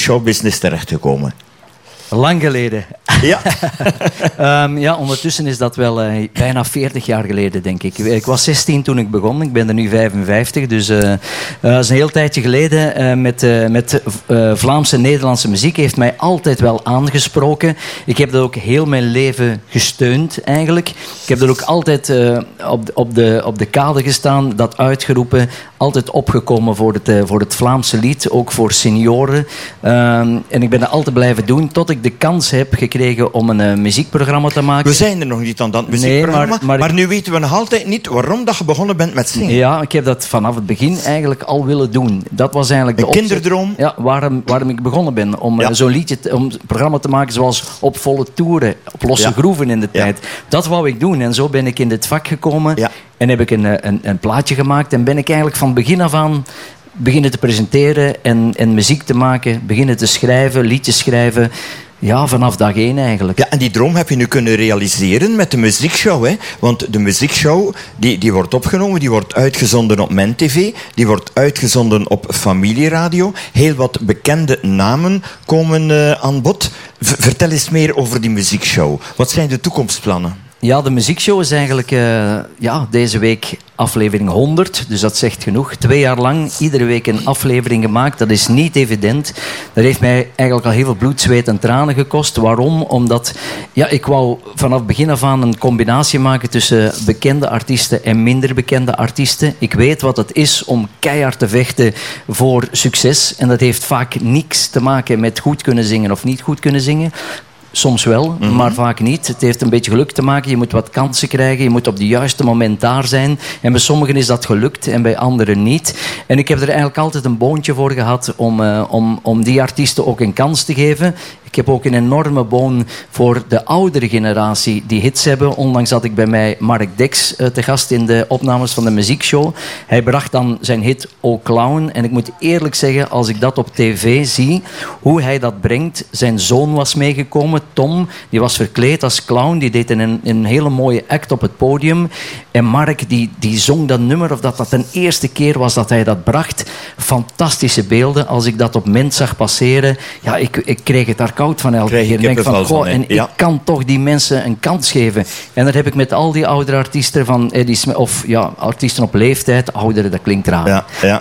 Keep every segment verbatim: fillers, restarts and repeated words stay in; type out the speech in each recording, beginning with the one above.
showbusiness terechtgekomen? Lang geleden. Ja. um, ja, ondertussen is dat wel uh, bijna veertig jaar geleden, denk ik. Ik was zestien toen ik begon. Ik ben er nu vijfenvijftig. Dus uh, uh, dat is een heel tijdje geleden. Uh, met uh, met uh, Vlaamse en Nederlandse muziek heeft mij altijd wel aangesproken. Ik heb dat ook heel mijn leven gesteund, eigenlijk. Ik heb dat ook altijd uh, op, op, de, op de kade gestaan, dat uitgeroepen. Altijd opgekomen voor het, uh, voor het Vlaamse lied, ook voor senioren. Uh, en ik ben dat altijd blijven doen, tot ik de kans heb gekregen om een uh, muziekprogramma te maken. We zijn er nog niet aan dat muziekprogramma, nee, maar, maar, maar nu weten we nog altijd niet waarom dat je begonnen bent met zingen. Ja, ik heb dat vanaf het begin eigenlijk al willen doen. Dat was eigenlijk de een kinderdroom? Ja, waarom, waarom ik begonnen ben. Om ja. uh, zo'n liedje, te, om een programma te maken zoals Op Volle Toeren, op losse ja. groeven in de ja. tijd. Dat wou ik doen en zo ben ik in dit vak gekomen ja. en heb ik een, een, een plaatje gemaakt en ben ik eigenlijk van begin af aan beginnen te presenteren en, en muziek te maken, beginnen te schrijven, liedjes schrijven. Ja, vanaf dag één eigenlijk. Ja, en die droom heb je nu kunnen realiseren met de muziekshow, hè? Want de muziekshow die, die wordt opgenomen, die wordt uitgezonden op MenTV, die wordt uitgezonden op Familieradio. Heel wat bekende namen komen uh, aan bod. V- vertel eens meer over die muziekshow. Wat zijn de toekomstplannen? Ja, de muziekshow is eigenlijk uh, ja, deze week aflevering honderd. Dus dat zegt genoeg. Twee jaar lang, iedere week een aflevering gemaakt. Dat is niet evident. Dat heeft mij eigenlijk al heel veel bloed, zweet en tranen gekost. Waarom? Omdat ja, ik wou vanaf begin af aan een combinatie maken tussen bekende artiesten en minder bekende artiesten. Ik weet wat het is om keihard te vechten voor succes. En dat heeft vaak niks te maken met goed kunnen zingen of niet goed kunnen zingen. Soms wel, mm-hmm. maar vaak niet. Het heeft een beetje geluk te maken. Je moet wat kansen krijgen. Je moet op het juiste moment daar zijn. En bij sommigen is dat gelukt en bij anderen niet. En ik heb er eigenlijk altijd een boontje voor gehad om, uh, om, om die artiesten ook een kans te geven. Ik heb ook een enorme boon voor de oudere generatie die hits hebben. Onlangs had ik bij mij Mark Dex uh, te gast in de opnames van de muziekshow. Hij bracht dan zijn hit O Clown. En ik moet eerlijk zeggen, als ik dat op tv zie, hoe hij dat brengt. Zijn zoon was meegekomen, Tom. Die was verkleed als clown. Die deed een, een hele mooie act op het podium. En Mark, die, die zong dat nummer, of dat dat de eerste keer was dat hij dat bracht. Fantastische beelden. Als ik dat op Ment zag passeren, ja, ik, ik kreeg het daar koud van elke keer. Ik denk van, goh, en ja. ik kan toch die mensen een kans geven. En dat heb ik met al die oudere artiesten van Eddie Smith, of ja, artiesten op leeftijd, ouderen, dat klinkt raar. Ja, ja.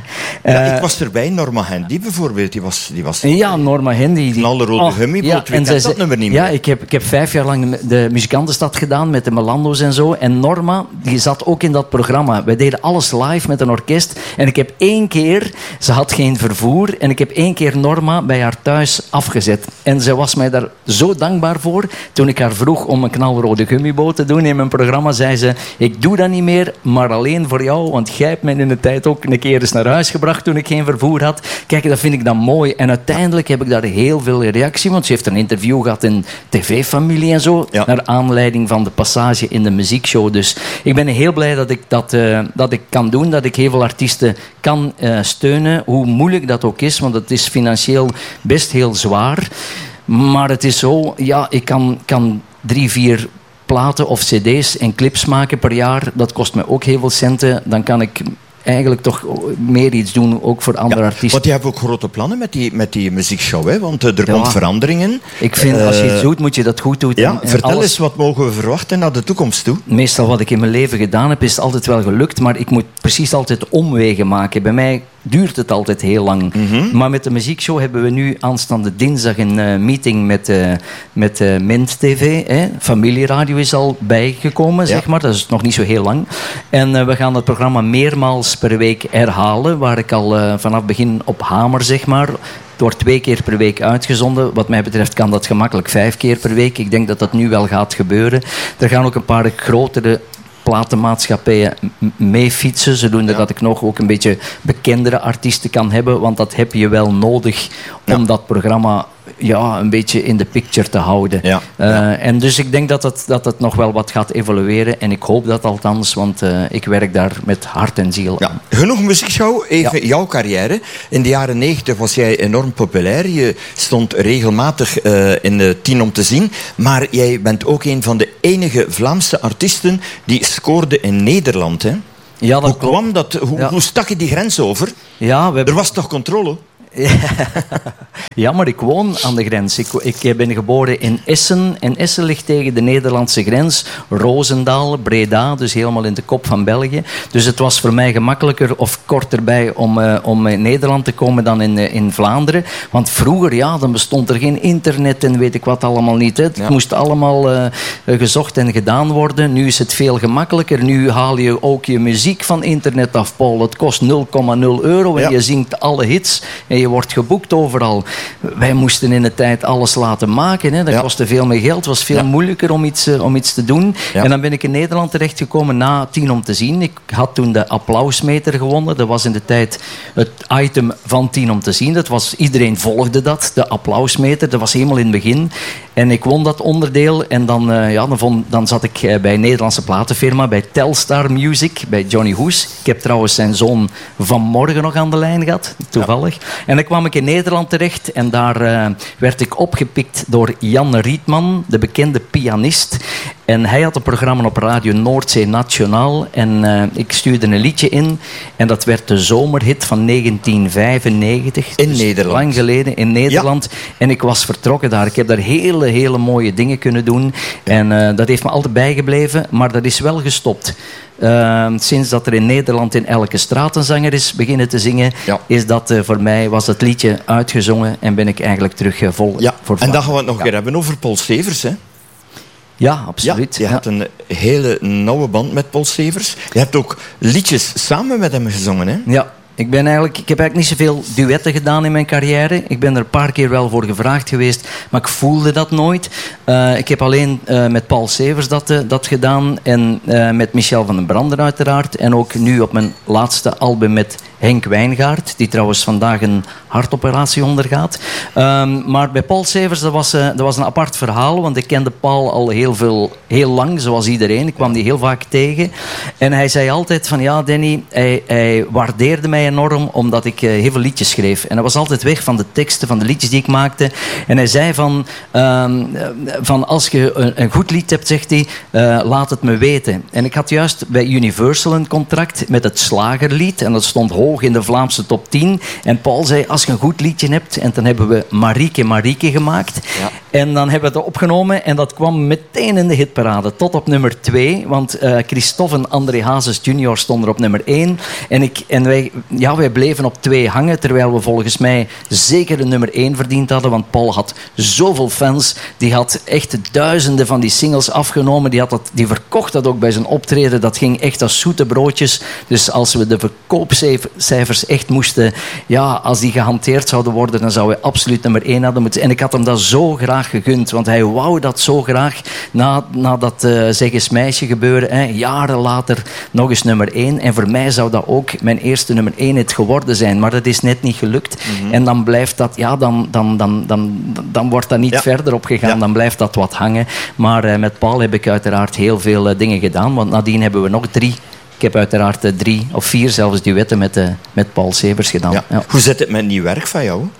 ja, ik was erbij, Norma Handy bijvoorbeeld, die was... Die was ja, Norma Handy. Die knalrode oh, Hummiboot, ja, wie kent dat nummer niet meer? Ja, ik heb, ik heb vijf jaar lang de, de muzikantenstad gedaan met de Melando's en zo. En Norma, die zat ook in dat programma. Wij deden alles live met een orkest. En ik heb één keer, ze had geen vervoer, en ik heb één keer Norma bij haar thuis afgezet. En ze was mij daar zo dankbaar voor. Toen ik haar vroeg om een knalrode gummiboot te doen in mijn programma, zei ze, ik doe dat niet meer, maar alleen voor jou, want jij hebt mij in de tijd ook een keer eens naar huis gebracht toen ik geen vervoer had. Kijk, dat vind ik dan mooi. En uiteindelijk heb ik daar heel veel reactie, want ze heeft een interview gehad in tv-familie en zo, ja. naar aanleiding van de passage in de muziekshow. Dus ik ben heel blij dat ik dat, uh, dat ik kan doen, dat ik heel veel artiesten kan uh, steunen, hoe moeilijk dat ook is, want het is financieel best heel zwaar. Maar het is zo, ja, ik kan, kan drie, vier platen of cd's en clips maken per jaar. Dat kost me ook heel veel centen. Dan kan ik eigenlijk toch meer iets doen, ook voor andere ja, artiesten. Want je hebt ook grote plannen met die, met die muziekshow, hè? Want uh, er ja. komt veranderingen. Ik vind, uh, als je iets doet, moet je dat goed doen. Ja, en, vertel alles... eens, wat mogen we verwachten naar de toekomst toe? Meestal wat ik in mijn leven gedaan heb, is het altijd wel gelukt, maar ik moet precies altijd omwegen maken. Bij mij duurt het altijd heel lang. Mm-hmm. Maar met de muziekshow hebben we nu aanstaande dinsdag een uh, meeting met, uh, met uh, Mint T V. Hè. Familieradio is al bijgekomen, ja. zeg maar. Dat is nog niet zo heel lang. En uh, we gaan het programma meermaals per week herhalen, waar ik al uh, vanaf begin op hamer, zeg maar. Het wordt twee keer per week uitgezonden. Wat mij betreft kan dat gemakkelijk vijf keer per week. Ik denk dat dat nu wel gaat gebeuren. Er gaan ook een paar grotere platenmaatschappijen mee fietsen, zodoende ja. dat ik nog ook een beetje bekendere artiesten kan hebben, want dat heb je wel nodig om ja. dat programma ja, een beetje in de picture te houden. Ja. Uh, ja. En dus ik denk dat het, dat het nog wel wat gaat evolueren en ik hoop dat althans, want uh, ik werk daar met hart en ziel ja. aan. Genoeg muziekshow, even ja. jouw carrière. In de jaren negentig was jij enorm populair. Je stond regelmatig uh, in de tien om te zien, maar jij bent ook een van de enige Vlaamse artiesten die scoorde in Nederland. Hè? Ja, dat hoe kwam dat? Hoe, ja. hoe stak je die grens over? Ja, we er was toch controle? Ja, maar ik woon aan de grens. Ik, ik ben geboren in Essen. En Essen ligt tegen de Nederlandse grens. Roosendaal, Breda, dus helemaal in de kop van België. Dus het was voor mij gemakkelijker of korterbij om, uh, om in Nederland te komen dan in, uh, in Vlaanderen. Want vroeger, ja, dan bestond er geen internet en weet ik wat allemaal niet. Hè. Het ja. moest allemaal uh, gezocht en gedaan worden. Nu is het veel gemakkelijker. Nu haal je ook je muziek van internet af, Paul. Het kost nul komma nul euro en ja. je zingt alle hits en je wordt geboekt overal. Wij moesten in de tijd alles laten maken. Hè. Dat ja. kostte veel meer geld. Het was veel ja. moeilijker om iets, uh, om iets te doen. Ja. En dan ben ik in Nederland terechtgekomen na Tien om te zien. Ik had toen de applausmeter gewonnen. Dat was in de tijd het item van Tien om te zien. Dat was, iedereen volgde dat, de applausmeter. Dat was helemaal in het begin. En ik won dat onderdeel. En dan, uh, ja, dan, vond, dan zat ik uh, bij een Nederlandse platenfirma, bij Telstar Music, bij Johnny Hoes. Ik heb trouwens zijn zoon vanmorgen nog aan de lijn gehad, toevallig. Ja. En dan kwam ik in Nederland terecht en daar uh, werd ik opgepikt door Jan Rietman, de bekende pianist. En hij had een programma op Radio Noordzee Nationaal. En uh, ik stuurde een liedje in. En dat werd de zomerhit van negentien vijfennegentig. In dus Nederland. Lang geleden in Nederland. Ja. En ik was vertrokken daar. Ik heb daar hele, hele mooie dingen kunnen doen. Ja. En uh, dat heeft me altijd bijgebleven. Maar dat is wel gestopt. Uh, sinds dat er in Nederland in elke straat een zanger is beginnen te zingen, ja. is dat uh, voor mij, was het liedje uitgezongen en ben ik eigenlijk terug uh, vol ja. voor En dan gaan we het nog ja. weer hebben over Paul Stevers, hè? Ja, absoluut. Ja, je ja. hebt een hele nauwe band met Paul Stevers. Je hebt ook liedjes samen met hem gezongen, hè? Ja. Ik, ben eigenlijk, ik heb eigenlijk niet zoveel duetten gedaan in mijn carrière. Ik ben er een paar keer wel voor gevraagd geweest, maar ik voelde dat nooit. Uh, ik heb alleen uh, met Paul Stevers dat, uh, dat gedaan. En uh, met Michel van den Brander uiteraard. En ook nu op mijn laatste album met Henk Wijngaard, die trouwens vandaag een hartoperatie ondergaat. Um, maar bij Paul Stevers, dat was, uh, dat was een apart verhaal, want ik kende Paul al heel, veel, heel lang, zoals iedereen. Ik kwam die heel vaak tegen. En hij zei altijd van, ja, Danny, hij, hij waardeerde mij enorm, omdat ik uh, heel veel liedjes schreef. En hij was altijd weg van de teksten, van de liedjes die ik maakte. En hij zei van, um, van als je een, een goed lied hebt, zegt hij, uh, laat het me weten. En ik had juist bij Universal een contract met het Slagerlied, en dat stond hoog in de Vlaamse top tien. En Paul zei, als je een goed liedje hebt, en dan hebben we Marieke Marieke gemaakt. Ja. En dan hebben we het opgenomen en dat kwam meteen in de hitparade, tot op nummer twee. Want uh, Christophe en André Hazes junior stonden op nummer één. En, ik, en wij, ja, wij bleven op twee hangen, terwijl we volgens mij zeker de nummer één verdiend hadden. Want Paul had zoveel fans. Die had echt duizenden van die singles afgenomen. Die, had dat, die verkocht dat ook bij zijn optreden. Dat ging echt als zoete broodjes. Dus als we de verkoopcijfers echt moesten, ja, als die gehanteerd zouden worden, dan zouden we absoluut nummer één hadden moeten. En ik had hem dat zo graag gegund, want hij wou dat zo graag na, na dat uh, Zeg eens meisje gebeuren, hè, jaren later nog eens nummer één. En voor mij zou dat ook mijn eerste nummer één hit geworden zijn, maar dat is net niet gelukt. Mm-hmm. En dan blijft dat, ja, dan, dan, dan, dan, dan wordt dat niet ja. verder opgegaan, ja. dan blijft dat wat hangen. Maar uh, met Paul heb ik uiteraard heel veel uh, dingen gedaan, want nadien hebben we nog drie. Ik heb uiteraard uh, drie of vier zelfs duetten met, uh, met Paul Stevers gedaan. Ja. Ja. Hoe zit het met nieuw werk van jou?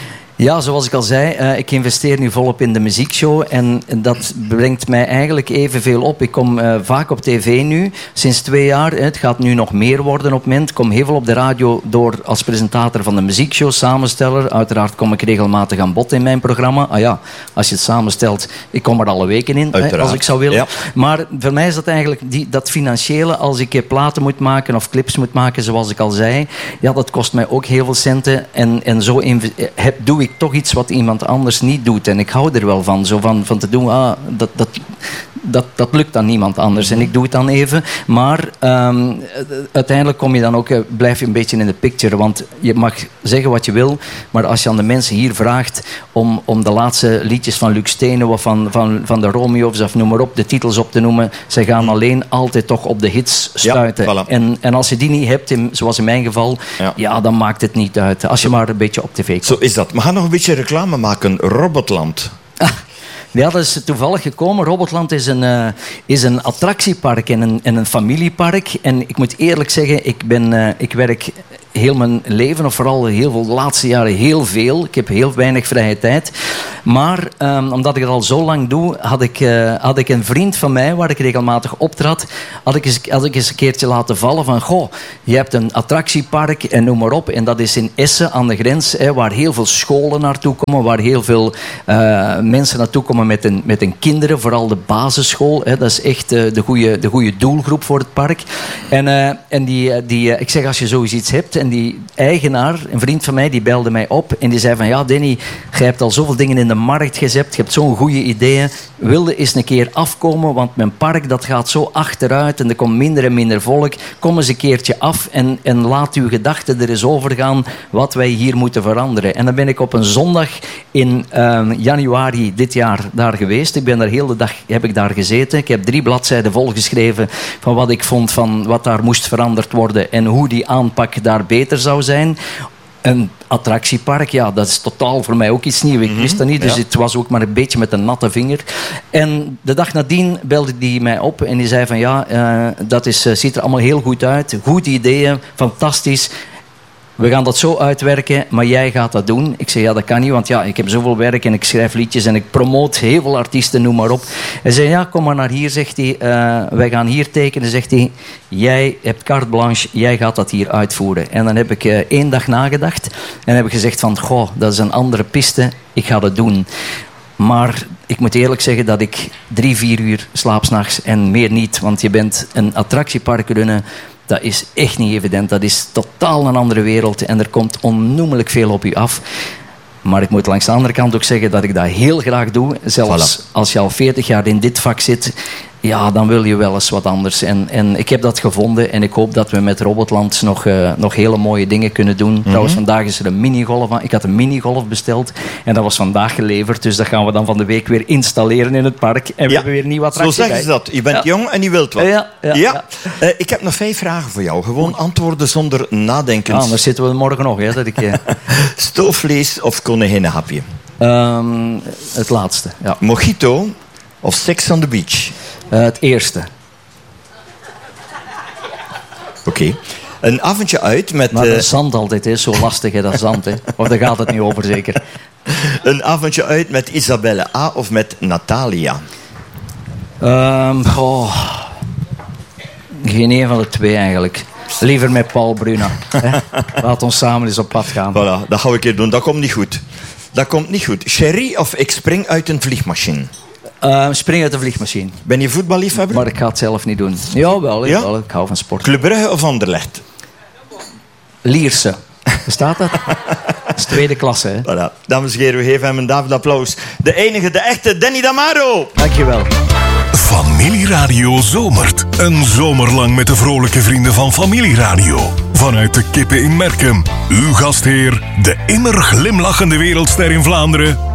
Ja, zoals ik al zei, uh, ik investeer nu volop in de muziekshow en dat brengt mij eigenlijk evenveel op. Ik kom uh, vaak op tv nu, sinds twee jaar. Hè, het gaat nu nog meer worden op het moment. Ik kom heel veel op de radio door als presentator van de muziekshow, samensteller. Uiteraard kom ik regelmatig aan bod in mijn programma. Ah ja, als je het samenstelt, ik kom er alle weken in, hè, als ik zou willen. Ja. Maar voor mij is dat eigenlijk die, dat financiële, als ik platen moet maken of clips moet maken, zoals ik al zei, ja, dat kost mij ook heel veel centen. En, en zo inv- heb, doe ik toch iets wat iemand anders niet doet. En ik hou er wel van, zo van, van te doen, ah, dat, dat, dat, dat lukt aan niemand anders. En ik doe het dan even. Maar um, uiteindelijk kom je dan ook, blijf je een beetje in de picture. Want je mag zeggen wat je wil, maar als je aan de mensen hier vraagt om, om de laatste liedjes van Luc Stenen of van, van, van de Romeo's of noem maar op, de titels op te noemen, zij gaan alleen altijd toch op de hits stuiten. Ja, voilà. en, en als je die niet hebt, in, zoals in mijn geval, ja. ja, dan maakt het niet uit. Als je maar een beetje op tv komt. Zo is dat. We gaan nog een beetje reclame maken. Robotland. Ah, ja, dat is toevallig gekomen. Robotland is een, uh, is een attractiepark en een, en een familiepark. En ik moet eerlijk zeggen, ik, ben, uh, ik werk heel mijn leven, of vooral heel veel de laatste jaren, heel veel. Ik heb heel weinig vrije tijd. Maar um, omdat ik het al zo lang doe, had ik, uh, had ik een vriend van mij, waar ik regelmatig optrad, had ik, eens, had ik eens een keertje laten vallen van, goh, je hebt een attractiepark en noem maar op. En dat is in Essen aan de grens, hè, waar heel veel scholen naartoe komen, waar heel veel uh, mensen naartoe komen met hun, met hun kinderen, vooral de basisschool. Hè, dat is echt uh, de goede de goede doelgroep voor het park. En, uh, en die, die, uh, ik zeg, als je zoiets hebt, en die eigenaar, een vriend van mij, die belde mij op en die zei van, ja Danny, je hebt al zoveel dingen in de markt gezet, je hebt zo'n goede ideeën, wilde eens een keer afkomen, want mijn park dat gaat zo achteruit en er komt minder en minder volk. Kom eens een keertje af en, en laat uw gedachten er eens over gaan wat wij hier moeten veranderen. En dan ben ik op een zondag in uh, januari dit jaar daar geweest. Ik ben daar heel de dag heb ik daar gezeten. Ik heb drie bladzijden volgeschreven van wat ik vond van wat daar moest veranderd worden en hoe die aanpak daar beter zou zijn. Een attractiepark, ja, dat is totaal voor mij ook iets nieuws. Ik wist dat niet, dus ja. Het was ook maar een beetje met een natte vinger. En de dag nadien belde die mij op en die zei van ja, uh, dat is, uh, ziet er allemaal heel goed uit. Goede ideeën, fantastisch. We gaan dat zo uitwerken, maar jij gaat dat doen. Ik zei, ja, dat kan niet, want ja, ik heb zoveel werk en ik schrijf liedjes en ik promoot heel veel artiesten, noem maar op. Hij zei, ja, kom maar naar hier, zegt hij. Uh, wij gaan hier tekenen, zegt hij. Jij hebt carte blanche, jij gaat dat hier uitvoeren. En dan heb ik uh, één dag nagedacht en heb ik gezegd van, goh, dat is een andere piste, ik ga dat doen. Maar ik moet eerlijk zeggen dat ik drie, vier uur slaap 's nachts en meer niet, want je bent een attractiepark runnen. Dat is echt niet evident. Dat is totaal een andere wereld. En er komt onnoemelijk veel op u af. Maar ik moet langs de andere kant ook zeggen dat ik dat heel graag doe. Zelfs voilà. Als je al veertig jaar in dit vak zit, ja, dan wil je wel eens wat anders. En, en ik heb dat gevonden. En ik hoop dat we met Robotland nog, uh, nog hele mooie dingen kunnen doen. Mm-hmm. Trouwens, vandaag is er een minigolf aan. Ik had een minigolf besteld. En dat was vandaag geleverd. Dus dat gaan we dan van de week weer installeren in het park. En we ja. hebben weer nieuwe attracties. Zo zeggen ze dat. Je bent ja. jong en je wilt wat. Ja, ja, ja. ja. Uh, ik heb nog vijf vragen voor jou. Gewoon antwoorden zonder nadenken. Ja, anders zitten we morgen nog. Hè, dat ik, uh... Stoofvlees of koninginnenhapje? Um, het laatste, ja. Mojito of Sex on the Beach? Uh, het eerste. Oké. Okay. Een avondje uit met... Maar dat zand altijd, hè. Zo lastig, hè, dat zand. Hè. Of daar gaat het niet over, zeker. Een avondje uit met Isabelle A. of met Natalia? Um, oh. Geen een van de twee, eigenlijk. Liever met Paul Bruna. Hè. Laat ons samen eens op pad gaan. Voilà, dat ga ik een keer doen. Dat komt niet goed. Dat komt niet goed. Sherry of ik spring uit een vliegmachine? Uh, spring uit de vliegmachine. Ben je voetballiefhebber? Maar ik ga het zelf niet doen. Ja, wel. Ik, ja? wel, ik hou van sport. Club Brugge of Anderlecht? Lierse. Bestaat dat? Dat is tweede klasse, hè? Voilà. Dames en heren, we geven hem een David applaus. De enige, de echte Danny Damaro. Dankjewel. Familieradio zomert. Een zomer lang met de vrolijke vrienden van Familieradio. Vanuit de Kippen in Merkem. Uw gastheer, de immer glimlachende wereldster in Vlaanderen,